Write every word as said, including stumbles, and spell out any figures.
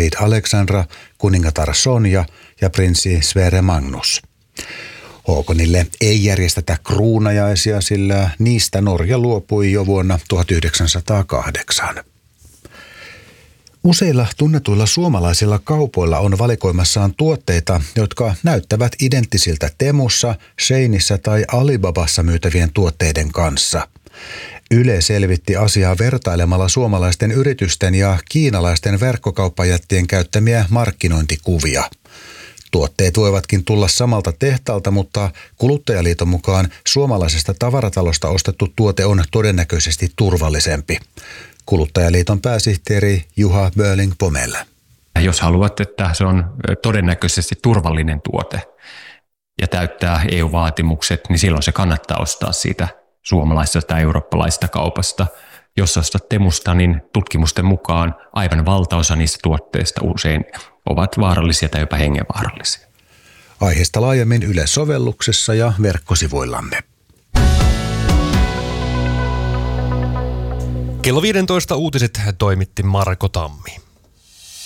David Alexandra, kuningatar Sonja ja prinssi Sverre Magnus. Håkonille ei järjestetä kruunajaisia, sillä niistä Norja luopui jo vuonna tuhatyhdeksänsataakahdeksan. Useilla tunnetuilla suomalaisilla kaupoilla on valikoimassaan tuotteita, jotka näyttävät identtisiltä Temussa, Sheinissä tai Alibabassa myytävien tuotteiden kanssa. Yle selvitti asiaa vertailemalla suomalaisten yritysten ja kiinalaisten verkkokauppajättien käyttämiä markkinointikuvia. Tuotteet voivatkin tulla samalta tehtaalta, mutta Kuluttajaliiton mukaan suomalaisesta tavaratalosta ostettu tuote on todennäköisesti turvallisempi. Kuluttajaliiton pääsihteeri Juha Böling-Pomel. Jos haluat, että se on todennäköisesti turvallinen tuote ja täyttää E U-vaatimukset, niin silloin se kannattaa ostaa siitä suomalaisesta tai eurooppalaisesta kaupasta. Jos ostat Temusta, niin tutkimusten mukaan aivan valtaosa niistä tuotteista usein ovat vaarallisia tai jopa hengenvaarallisia. Aiheesta laajemmin Yle-sovelluksessa ja verkkosivuillamme. Kello viisitoista uutiset toimitti Marko Tammi.